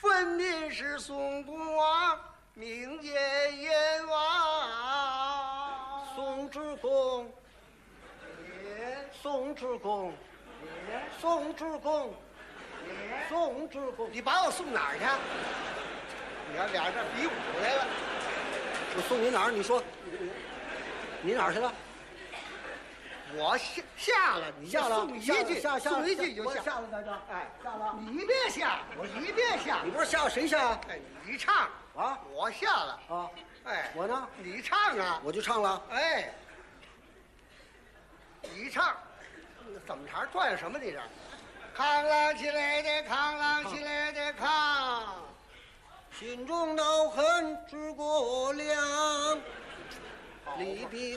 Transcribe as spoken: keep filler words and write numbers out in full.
分明是宋公王命见阎王。 宋之公，宋之公，宋之公，宋之公， 你把我送哪儿去？你看俩人这比武来了。 我送你哪儿？你说，你哪儿去了？ 我下下了，你下了， 送一句， 下下送一句就下。 下了，在这。 哎， 下了。 你别下，我你别下。 你不是下谁下？ 哎，你唱啊， 我下了啊。 哎， 我呢？ 你唱啊， 我就唱了。 哎，你唱，怎么茬转什么你这？扛啷起来的，扛啷起来的扛， 心中恼恨之过量，离别。